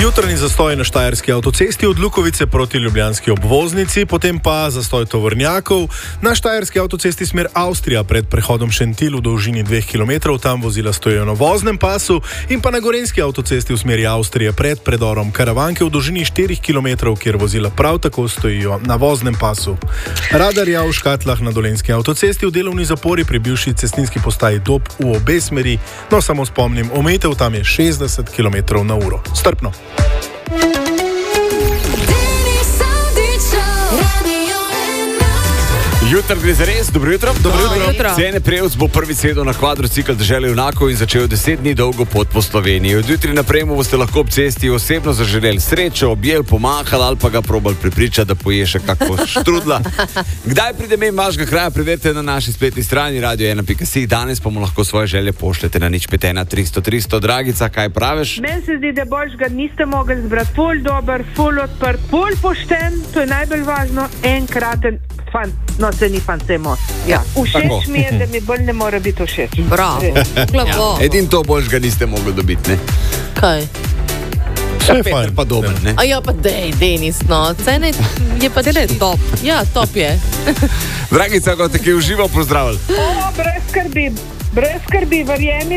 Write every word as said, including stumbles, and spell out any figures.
Jutranji zastoj na štajerski avtocesti od Lukovice proti ljubljanski obvoznici, potem pa zastoj tovornjakov na štajerski avtocesti smer Avstrija pred prehodom Šentil v dolžini dveh kilometrov, tam vozila stojijo na voznem pasu, in pa na gorenjski avtocesti v smeri Avstrije pred predorom Karavanke v dolžini štirih kilometrov, kjer vozila prav tako stojijo na voznem pasu. Radarja v Škatlah na dolenjski avtocesti v delovni zapori pri bivši cestninski postaji Dob v obe smeri, no samo spomnim, omejitev tam je šestdeset kilometrov na uro. Strpno. Jutro gre za res, dobro jutro. Dobro jutro. Cene Prevc bo prvi sedel na kvadrocikl dežele junakov in začel deset dni dolgo pot po Sloveniji. Od jutri naprej mu boste lahko ob cesti osebno zaželeli srečo, objel, pomahali ali pa ga probali prepričati, da poje še kako štrudla. Kdaj pride mem vašega kraja, preverite na naši spletni strani radio ena pika si. Danes pa mu lahko svoje želje pošljete na nič pet ena tristo tristo. Dragica, kaj praviš? Meni se zdi, da boljšega niste mogli zbrati. Ful dober, ful odprt, ful pošten, to je najbolj važno, enkraten fan. No, se ni fan, se je most. Ja. Všeč mi je, da mi bolj ne mora biti všeč. Bravo. Ja. Edin to boljšega niste mogli dobiti, ne? Kaj? Vse je fajn. Pa dober, ne? A ja, pa dej, Denis, no. Cene je pa cene top. Ja, top je. Dragica, ko te kaj uživo pozdravili. O, brez skrbi. Brez skrbi, verjemi,